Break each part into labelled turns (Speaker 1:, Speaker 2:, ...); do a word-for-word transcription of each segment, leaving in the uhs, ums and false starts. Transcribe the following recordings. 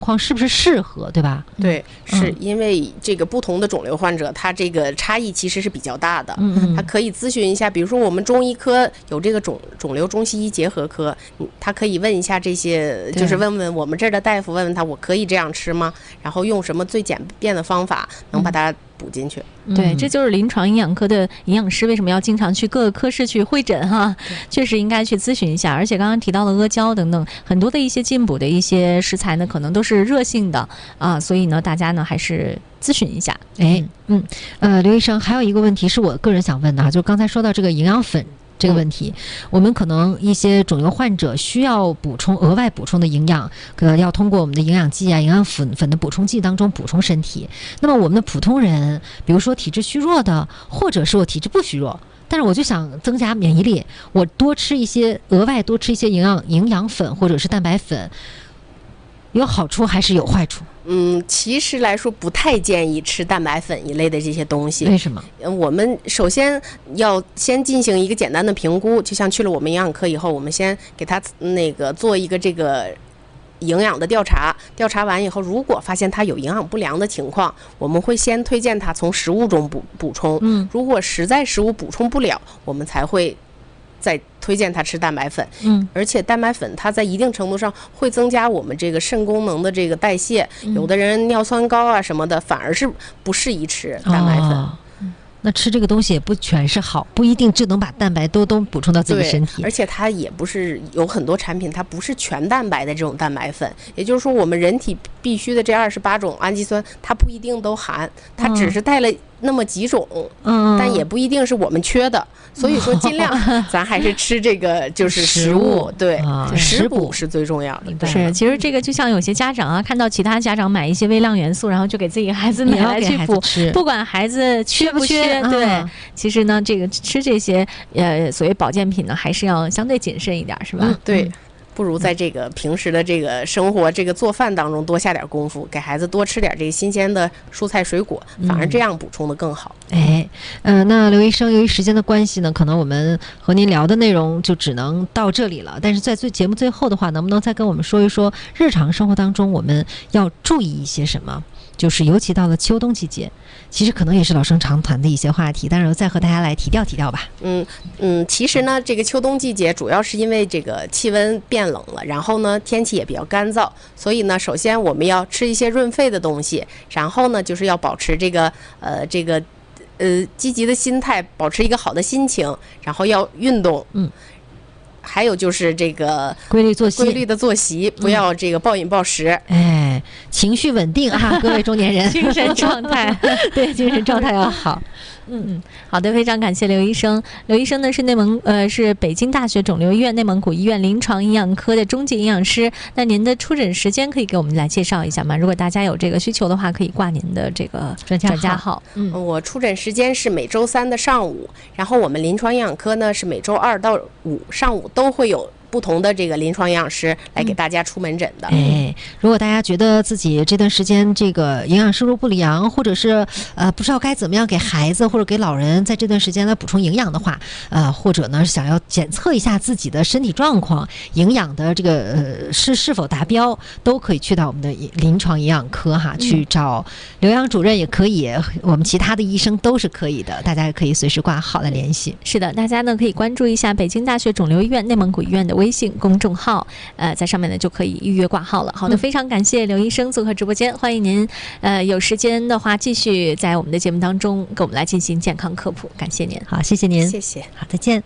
Speaker 1: 况是不是适合，对吧？
Speaker 2: 对，是因为这个不同的肿瘤患者，他这个差异其实是比较大的。嗯嗯，他可以咨询一下，比如说我们中医科有这个肿肿瘤中西医结合科，他可以问一下这些，就是问问我们这儿的大夫，问问他我可以这样吃吗？然后用什么最简便的方法能把它补进去。
Speaker 3: 嗯、对，这就是临床营养科的营养师为什么要经常去各个科室去会诊哈，确实应该去咨询一下。而且刚刚提到了阿胶等等很多的一些进补的一些食材呢，可能都是热性的啊，所以呢，大家呢还是咨询一下。
Speaker 1: 哎，嗯，呃，刘医生，还有一个问题是我个人想问的啊，就刚才说到这个营养粉。这个问题，我们可能一些肿瘤患者需要补充额外补充的营养，可能要通过我们的营养剂啊、营养粉粉的补充剂当中补充身体。那么我们的普通人，比如说体质虚弱的，或者是我体质不虚弱，但是我就想增加免疫力，我多吃一些额外多吃一些营养营养粉或者是蛋白粉，有好处还是有坏处？
Speaker 2: 嗯，其实来说不太建议吃蛋白粉一类的这些东西。
Speaker 1: 为什么？
Speaker 2: 我们首先要先进行一个简单的评估，就像去了我们营养科以后，我们先给他那个做一个这个营养的调查，调查完以后，如果发现他有营养不良的情况，我们会先推荐他从食物中补补充。嗯，如果实在食物补充不了，我们才会再推荐他吃蛋白粉。嗯，而且蛋白粉它在一定程度上会增加我们这个肾功能的这个代谢，嗯、有的人尿酸高啊什么的，反而是不适宜吃蛋白粉。哦，
Speaker 1: 那吃这个东西也不全是好，不一定就能把蛋白都都补充到自己身体。
Speaker 2: 而且它也不是有很多产品，它不是全蛋白的这种蛋白粉，也就是说我们人体必须的这二十八种氨基酸，它不一定都含，它只是带了那么几种，嗯，但也不一定是我们缺的。所以说尽量咱还是吃这个就是食物，对，啊、食补是最重要的。
Speaker 3: 是，其实这个就像有些家长啊，看到其他家长买一些微量元素，然后就给自己孩子买来去补，不管孩子缺不缺，对，啊、其实呢，这个吃这些呃所谓保健品呢，还是要相对谨慎一点，是吧？
Speaker 2: 嗯、对。嗯，不如在这个平时的这个生活这个做饭当中多下点功夫，给孩子多吃点这个新鲜的蔬菜水果，反而这样补充的更好。
Speaker 1: 嗯、哎，呃，那刘医生，由于时间的关系呢，可能我们和您聊的内容就只能到这里了。但是在最节目最后的话，能不能再跟我们说一说日常生活当中我们要注意一些什么？就是尤其到了秋冬季节，其实可能也是老生常谈的一些话题，但是我再和大家来提调提调吧。
Speaker 2: 嗯嗯，其实呢，这个秋冬季节主要是因为这个气温变冷了，然后呢天气也比较干燥，所以呢，首先我们要吃一些润肺的东西，然后呢就是要保持这个呃这个呃积极的心态，保持一个好的心情，然后要运动。嗯。还有就是这个
Speaker 1: 规律作息，
Speaker 2: 规律的作息，不要这个暴饮暴食。
Speaker 1: 嗯、哎，情绪稳定啊，各位中年人，
Speaker 3: 精神状态，
Speaker 1: 对，精神状态要好。
Speaker 3: 嗯嗯，好的，非常感谢刘医生。刘医生呢是内蒙呃是北京大学肿瘤医院内蒙古医院临床营养科的中级营养师。那您的出诊时间可以给我们来介绍一下吗？如果大家有这个需求的话，可以挂您的这个专家专家号。
Speaker 2: 嗯，我出诊时间是每周三的上午，然后我们临床营养科呢是每周二到五上午都会有不同的这个临床营养师来给大家出门诊的。
Speaker 1: 嗯、哎，如果大家觉得自己这段时间这个营养摄入不良，或者是呃不知道该怎么样给孩子或者给老人在这段时间来补充营养的话，呃或者呢想要检测一下自己的身体状况，营养的这个呃是是否达标，都可以去到我们的临床营养科哈，去找刘洋主任也可以，我们其他的医生都是可以的，大家也可以随时挂号来联系。
Speaker 3: 是的，大家呢可以关注一下北京大学肿瘤医院内蒙古医院的微信公众号，呃，在上面呢就可以预约挂号了。好的，非常感谢刘医生做客直播间，欢迎您，呃，有时间的话继续在我们的节目当中跟我们来进行健康科普，感谢您。
Speaker 1: 好，谢谢您，
Speaker 2: 谢谢，
Speaker 1: 好，再见。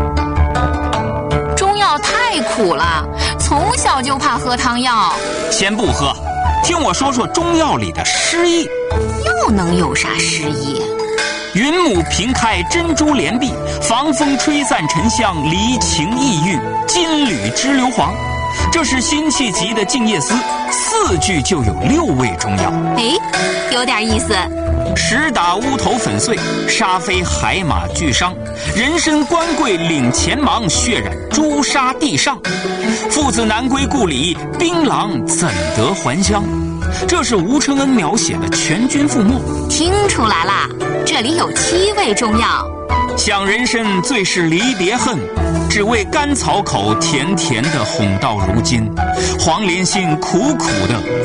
Speaker 4: 中药太苦了，从小就怕喝汤药。
Speaker 5: 先不喝，听我说说中药里的诗意。
Speaker 4: 又能有啥诗意？
Speaker 5: 云母平开珍珠帘碧，防风吹散沉香，离情抑郁，金缕织硫磺。这是辛弃疾的《静夜思》，四句就有六味中药。
Speaker 4: 哎，有点意思。
Speaker 5: 石打乌头粉碎，沙飞海马俱伤。人参官桂领前忙，血染朱砂地上。父子难归故里，槟榔怎得还乡？这是吴承恩描写的全军覆没。
Speaker 4: 听出来啦，这里有七味中药。
Speaker 5: 想人参最是离别恨，只为甘草口甜甜的哄到如今。黄连心苦苦的